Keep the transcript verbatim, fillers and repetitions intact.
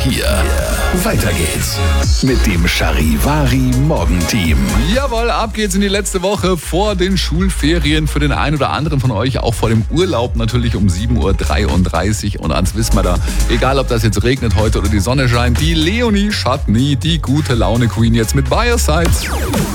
hier, weiter geht's mit dem Charivari Morgenteam. Jawohl, ab geht's in die letzte Woche vor den Schulferien. Für den einen oder anderen von euch auch vor dem Urlaub natürlich um sieben Uhr dreiunddreißig. Und ans wissen wir da, egal ob das jetzt regnet heute oder die Sonne scheint, die Leonie Chutney, die gute Laune Queen jetzt mit By Your Side.